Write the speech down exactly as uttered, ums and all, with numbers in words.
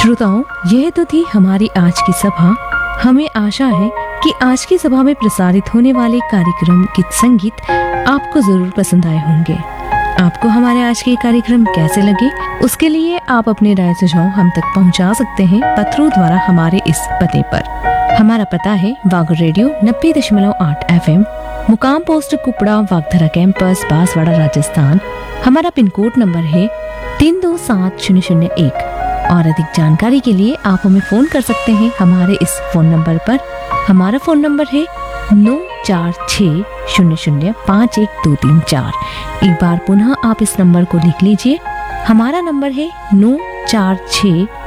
श्रोताओं, यह तो थी हमारी आज की सभा। हमें आशा है कि आज की सभा में प्रसारित होने वाले कार्यक्रम गीत संगीत आपको जरूर पसंद आए होंगे। आपको हमारे आज के कार्यक्रम कैसे लगे, उसके लिए आप अपने राय सुझाव हम तक पहुंचा सकते हैं पत्रों द्वारा हमारे इस पते पर। हमारा पता है वागुर रेडियो नब्बे दशमलव आठ एफ एम, मुकाम पोस्ट कुपड़ा, वागधरा कैंपस, बांसवाड़ा, राजस्थान। हमारा पिन कोड नंबर है तीन दो सात शून्य शून्य एक। और अधिक जानकारी के लिए आप हमें फोन कर सकते हैं हमारे इस फोन नंबर पर। हमारा फोन नंबर है नौ चार छः शून्य शून्य पाँच एक दो तीन चार। एक बार पुनः आप इस नंबर को लिख लीजिए। हमारा नंबर है नौ चार छः